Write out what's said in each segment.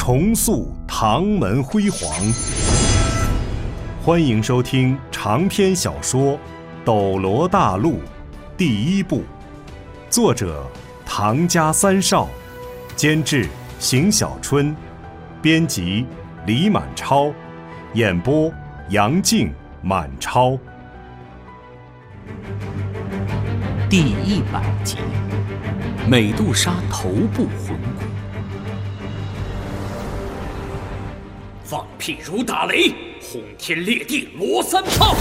重塑唐门辉煌。欢迎收听长篇小说《斗罗大陆》第1部，作者唐家三少，监制邢小春，编辑李满超，演播杨静、满超。 第100集，美杜莎头部魂骨。 放屁如打雷，轰天裂地罗三炮！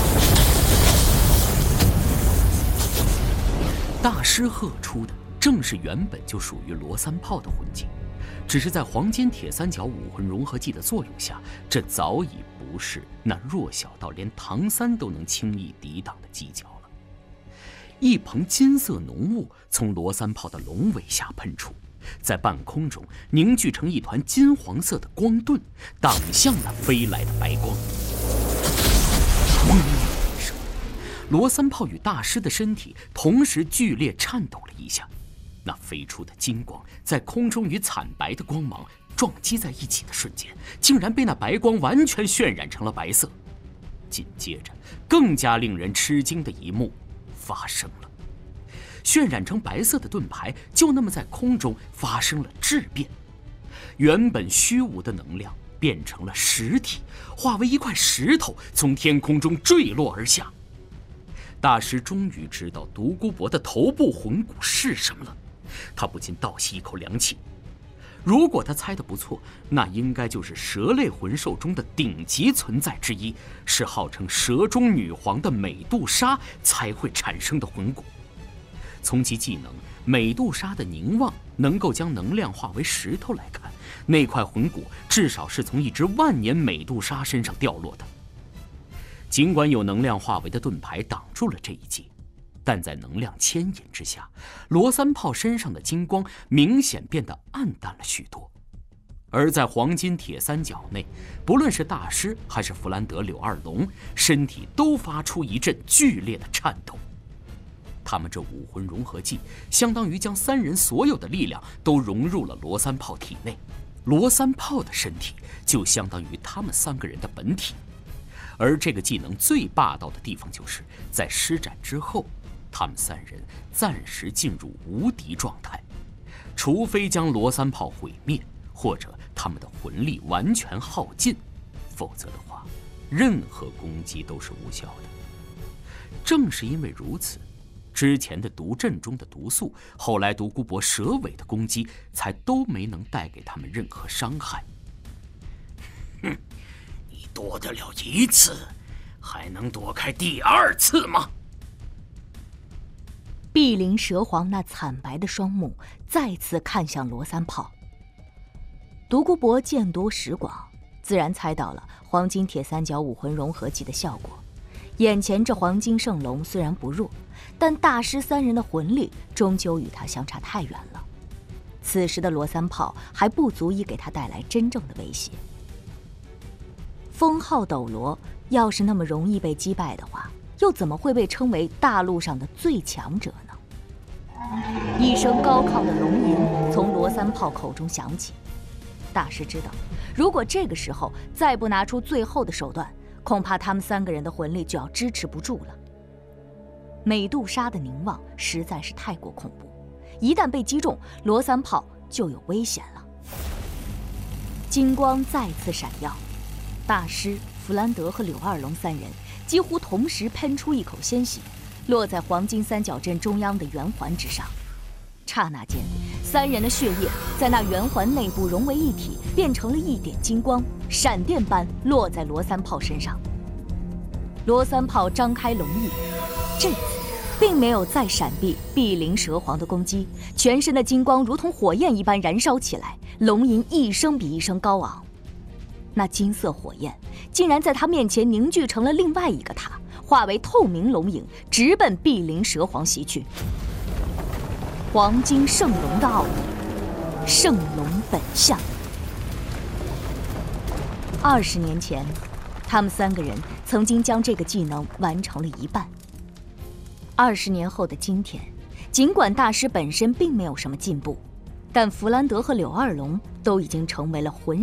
大师喝出的正是原本就属于罗三炮的魂技，只是在黄金铁三角武魂融合剂的作用下，这早已不是那弱小到连唐三都能轻易抵挡的犄角了。一蓬金色浓雾从罗三炮的龙尾下喷出，在半空中凝聚成一团金黄色的光盾，挡向那飞来的白光。砰一声，罗三炮与大师的身体同时剧烈颤抖了一下，那飞出的金光在空中与惨白的光芒撞击在一起的瞬间，竟然被那白光完全渲染成了白色。紧接着，更加令人吃惊的一幕发生了。渲染成白色的盾牌就那么在空中发生了质变，原本虚无的能量变成了实体，化为一块石头从天空中坠落而下。大师终于知道独孤博的头部魂骨是什么了，他不禁倒吸一口凉气。如果他猜得不错，那应该就是蛇类魂兽中的顶级存在之一，是号称蛇中女皇的美杜莎才会产生的魂骨。从其技能美杜莎的凝望能够将能量化为石头来看，那块魂骨至少是从一只万年美杜莎身上掉落的。尽管有能量化为的盾牌挡住了这一击，但在能量牵引之下，罗三炮身上的金光明显变得暗淡了许多。而在黄金铁三角内，不论是大师还是弗兰德、柳二龙，身体都发出一阵剧烈的颤抖。他们这武魂融合技相当于将3人所有的力量都融入了罗三炮体内，罗三炮的身体就相当于他们3个人的本体。而这个技能最霸道的地方，就是在施展之后，他们3人暂时进入无敌状态，除非将罗三炮毁灭，或者他们的魂力完全耗尽，否则的话，任何攻击都是无效的。正是因为如此，之前的毒阵中的毒素，后来独孤博蛇尾的攻击，才都没能带给他们任何伤害。 哼，你躲得了1次，还能躲开第2次吗？ 碧鳞蛇皇那惨白的双目再次看向罗三炮。独孤博见多识广，自然猜到了黄金铁三角武魂融合技的效果。眼前这黄金圣龙虽然不弱，但大师3人的魂力终究与他相差太远了。此时的罗三炮还不足以给他带来真正的威胁。封号斗罗要是那么容易被击败的话，又怎么会被称为大陆上的最强者呢？一声高亢的龙吟从罗三炮口中响起。大师知道，如果这个时候再不拿出最后的手段，恐怕他们3个人的魂力就要支持不住了。美杜莎的凝望实在是太过恐怖，一旦被击中，罗三炮就有危险了。金光再次闪耀，大师、弗兰德和柳二龙3人几乎同时喷出一口鲜血，落在黄金三角阵中央的圆环之上。刹那间，3人的血液在那圆环内部融为一体，变成了一点金光，闪电般落在罗三炮身上。罗三炮张开龙翼，这次并没有再闪避碧鳞蛇皇的攻击，全身的金光如同火焰一般燃烧起来，龙吟一声比一声高昂。那金色火焰竟然在他面前凝聚成了另外一个他，化为透明龙影，直奔碧鳞蛇皇袭去。黄金圣龙的奥义，圣龙本相。20年前，他们3个人曾经将这个技能完成了一半。20年后的今天，尽管大师本身并没有什么进步，但弗兰德和柳二龙都已经成为了魂